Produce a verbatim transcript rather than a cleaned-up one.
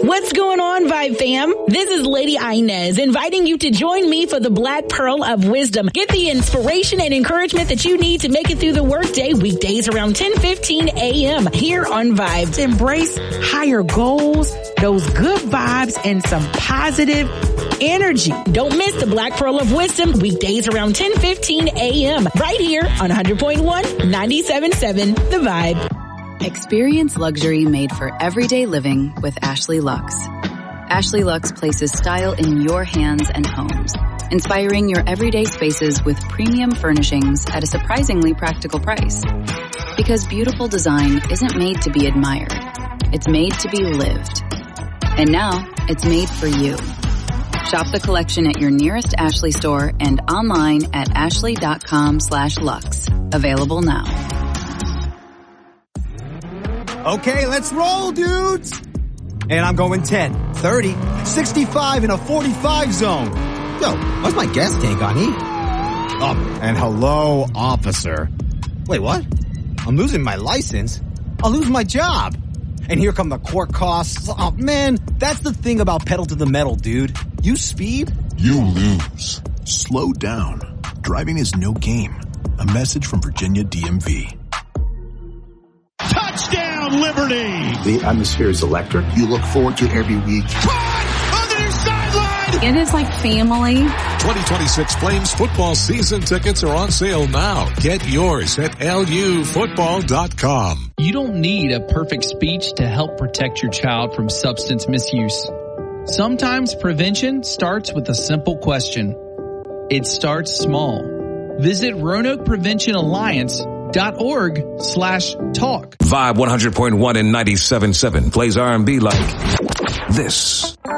What's going on, Vibe fam? This is Lady Inez inviting you to join me for the Black Pearl of Wisdom. Get the inspiration and encouragement that you need to make it through the workday weekdays around ten fifteen a.m. here on Vibe. To embrace higher goals, those good vibes, and some positive energy. Don't miss the Black Pearl of Wisdom weekdays around ten fifteen a.m. right here on one hundred point one, ninety-seven point seven The Vibe. Experience luxury made for everyday living with Ashley Luxe. Ashley Luxe places style in your hands and homes, inspiring your everyday spaces with premium furnishings at a surprisingly practical price. Because beautiful design isn't made to be admired, it's made to be lived. And now, it's made for you. Shop the collection at your nearest Ashley store and online at ashley.com slash luxe. Available now. Okay, let's roll, dudes. And I'm going ten, thirty, sixty-five in a forty-five zone. Yo, what's my gas tank on E? Oh, and hello, officer. Wait, what? I'm losing my license. I'll lose my job. And here come the court costs. Oh, man, that's the thing about pedal to the metal, dude. You speed, you lose. Slow down. Driving is no game. A message from Virginia D M V. Touchdown, Liberty! The atmosphere is electric. You look forward to every week. Caught on the near sideline! It is like family. twenty twenty-six Flames football season tickets are on sale now. Get yours at L U football dot com. You don't need a perfect speech to help protect your child from substance misuse. Sometimes prevention starts with a simple question. It starts small. Visit Roanoke Prevention Alliance dot org slash talk. Vibe one hundred point one and ninety-seven point seven plays R and B like this.